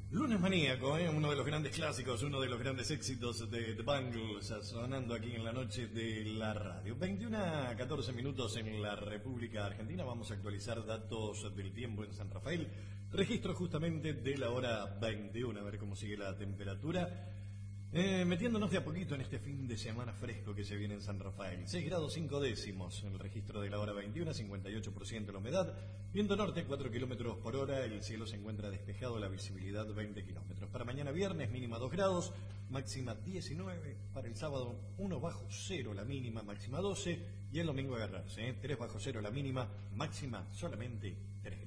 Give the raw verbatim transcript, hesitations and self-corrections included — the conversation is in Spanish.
Lunes maníaco, ¿eh? Uno de los grandes clásicos, uno de los grandes éxitos de The Bangles, sonando aquí en la noche de la radio. veintiuno a catorce minutos en la República Argentina. Vamos a actualizar datos del tiempo en San Rafael. Registro justamente de la hora veintiuno, a ver cómo sigue la temperatura. Eh, metiéndonos de a poquito en este fin de semana fresco que se viene en San Rafael. seis grados cinco décimos en el registro de la hora veintiuno, cincuenta y ocho por ciento la humedad. Viento norte cuatro kilómetros por hora, el cielo se encuentra despejado, la visibilidad veinte kilómetros. Para mañana viernes mínima dos grados, máxima diecinueve. Para el sábado uno bajo cero la mínima, máxima doce. Y el domingo agarrarse, ¿eh? tres bajo cero la mínima, máxima solamente tres grados.